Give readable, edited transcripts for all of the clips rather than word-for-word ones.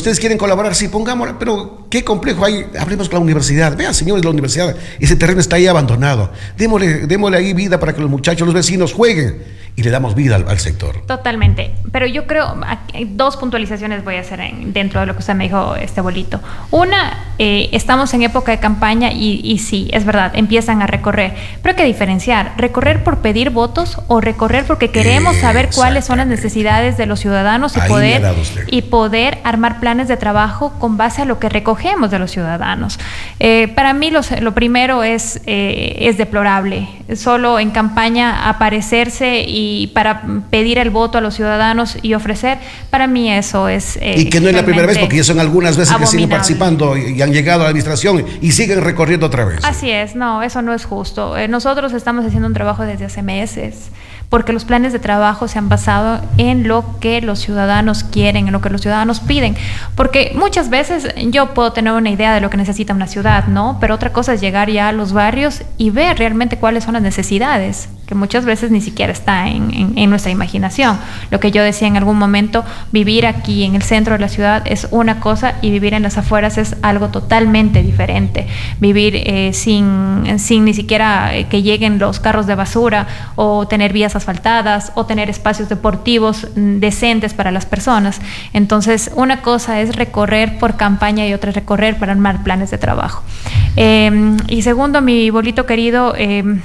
ustedes quieren colaborar, sí, pongámosla, pero qué complejo hay. Hablemos con la universidad. Vean, señores de la universidad, ese terreno está ahí abandonado. Démosle ahí vida para que los muchachos, los vecinos jueguen y le damos vida al sector. Totalmente. Pero yo creo, dos puntualizaciones voy a hacer dentro de lo que usted me dijo, Bolito. Una, estamos en época de campaña y sí, es verdad, empiezan a recorrer. Pero hay que diferenciar, recorrer por pedir votos o recorrer porque queremos saber cuáles son las necesidades de los ciudadanos y poder armar planes de trabajo con base a lo que recogemos de los ciudadanos. Para mí lo primero es deplorable. Solo en campaña aparecerse y para pedir el voto a los ciudadanos y ofrecer, para mí eso es y que no es la primera vez, porque ya son algunas veces que siguen participando y han llegado a la administración y siguen recorriendo otra vez. Así es, no, eso no es justo. Nosotros estamos haciendo un trabajo desde hace meses, porque los planes de trabajo se han basado en lo que los ciudadanos quieren, en lo que los ciudadanos piden, porque muchas veces yo puedo tener una idea de lo que necesita una ciudad, ¿no? Pero otra cosa es llegar ya a los barrios y ver realmente cuáles son las necesidades, que muchas veces ni siquiera está en nuestra imaginación. Lo que yo decía en algún momento, vivir aquí en el centro de la ciudad es una cosa y vivir en las afueras es algo totalmente diferente. Vivir sin ni siquiera que lleguen los carros de basura, o tener vías asfaltadas, o tener espacios deportivos decentes para las personas. Entonces, una cosa es recorrer por campaña y otra es recorrer para armar planes de trabajo. Y segundo, mi Bolito querido,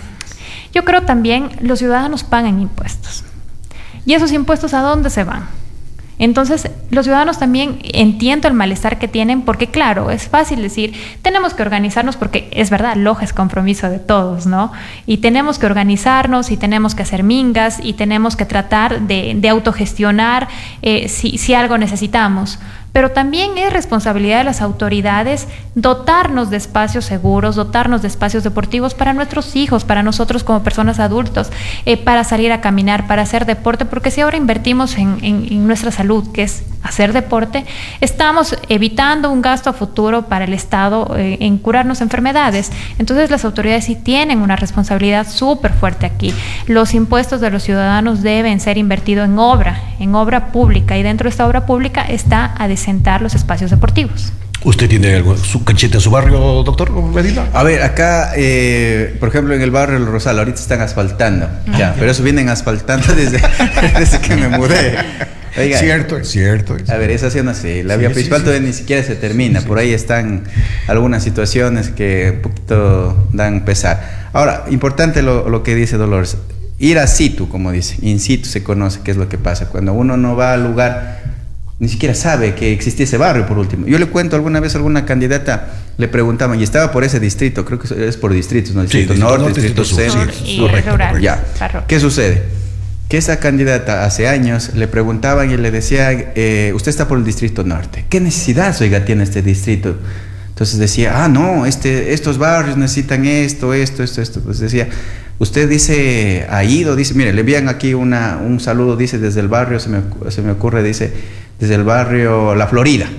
yo creo también los ciudadanos pagan impuestos. ¿Y esos impuestos a dónde se van? Entonces, los ciudadanos también entiendo el malestar que tienen, porque claro, es fácil decir, tenemos que organizarnos, porque es verdad, Loja es compromiso de todos, ¿no? Y tenemos que organizarnos y tenemos que hacer mingas y tenemos que tratar de autogestionar si algo necesitamos. Pero también es responsabilidad de las autoridades dotarnos de espacios seguros, dotarnos de espacios deportivos para nuestros hijos, para nosotros como personas adultos, para salir a caminar, para hacer deporte, porque si ahora invertimos en nuestra salud, que es hacer deporte, estamos evitando un gasto a futuro para el Estado en curarnos enfermedades. Entonces las autoridades sí tienen una responsabilidad súper fuerte aquí. Los impuestos de los ciudadanos deben ser invertidos en obra pública, y dentro de esta obra pública está a decentar los espacios deportivos. ¿Usted tiene su canchita en su barrio, doctor Medina? A ver, acá, por ejemplo, en el barrio El Rosal, ahorita están asfaltando, ya, pero eso vienen asfaltando desde que me mudé. Oiga, cierto. A ver, esa zona sí, la vía principal todavía ni siquiera se termina, por ahí están algunas situaciones que un poquito dan pesar. Ahora, importante lo que dice Dolores, ir a situ, como dice, in situ se conoce qué es lo que pasa. Cuando uno no va al lugar, ni siquiera sabe que existía ese barrio, por último. Yo le cuento, alguna vez a alguna candidata le preguntaban, y estaba por ese distrito, creo que es por distritos, ¿no? Distrito norte, distrito centro, rural. Ya. ¿Qué sucede? Que esa candidata hace años le preguntaban y le decía, usted está por el distrito norte, ¿qué necesidad, oiga, tiene este distrito? Entonces decía, no, estos barrios necesitan esto. Pues decía, usted dice, ha ido, dice, mire, le envían aquí un saludo, dice, desde el barrio, se me ocurre, dice, desde el barrio La Florida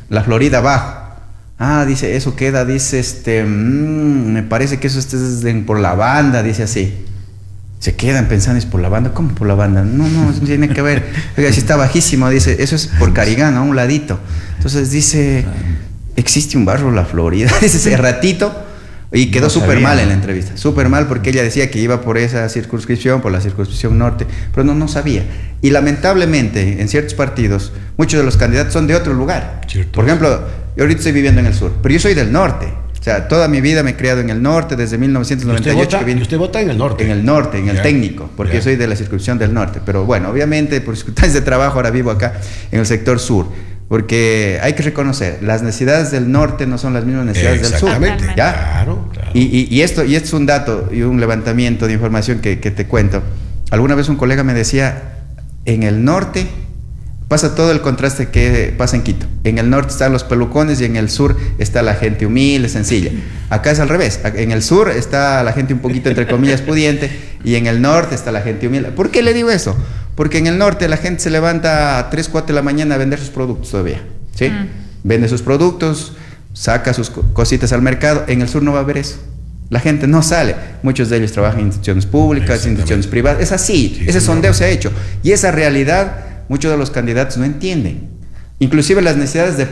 abajo. Dice, eso queda, dice, me parece que eso es por la banda, dice así. Se quedan pensando, ¿es por la banda? ¿Cómo por la banda? No, tiene que ver. Oiga, si está bajísimo, dice, eso es por Carigán, a un ladito. Entonces dice, existe un barrio La Florida, dice ese ratito, y quedó súper mal en la entrevista, súper mal, porque ella decía que iba por esa circunscripción, por la circunscripción norte, pero no sabía. Y lamentablemente, en ciertos partidos, muchos de los candidatos son de otro lugar. Cierto. Por ejemplo, yo ahorita estoy viviendo en el sur, pero yo soy del norte. O sea, toda mi vida me he criado en el norte, desde 1998 que vine. ¿Usted vota en el norte? En el norte, en el técnico, porque yo soy de la circunscripción del norte. Pero bueno, obviamente, por circunstancias de trabajo, ahora vivo acá en el sector sur. Porque hay que reconocer, las necesidades del norte no son las mismas necesidades del sur. Exactamente, ¿ya? Claro. Y esto es un dato y un levantamiento de información que te cuento. Alguna vez un colega me decía, en el norte pasa todo el contraste que pasa en Quito. En el norte están los pelucones y en el sur está la gente humilde, sencilla. Acá es al revés. En el sur está la gente un poquito, entre comillas, pudiente, y en el norte está la gente humilde. ¿Por qué le digo eso? Porque en el norte la gente se levanta a 3, 4 de la mañana a vender sus productos todavía, ¿sí? Vende sus productos, saca sus cositas al mercado. En el sur no va a haber eso. La gente no sale. Muchos de ellos trabajan en instituciones públicas, instituciones privadas. Es así. Ese sondeo se ha hecho. Y esa realidad muchos de los candidatos no entienden. Inclusive las necesidades de